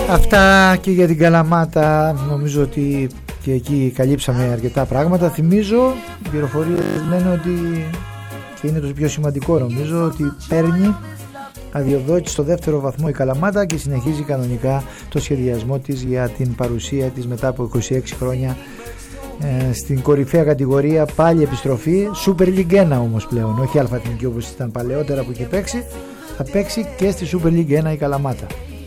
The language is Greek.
Αυτά και για την Καλαμάτα. Νομίζω ότι και εκεί καλύψαμε αρκετά πράγματα. Θυμίζω, οι πληροφορίες λένε ότι, και είναι το πιο σημαντικό νομίζω, ότι παίρνει αδειοδότηση στο δεύτερο βαθμό η Καλαμάτα και συνεχίζει κανονικά το σχεδιασμό της για την παρουσία της μετά από 26 χρόνια στην κορυφαία κατηγορία. Πάλι επιστροφή, Super League 1 όμως πλέον, όχι αλφα εθνική όπως ήταν παλαιότερα που είχε παίξει. Θα παίξει και στη Super League 1 η Καλαμάτα.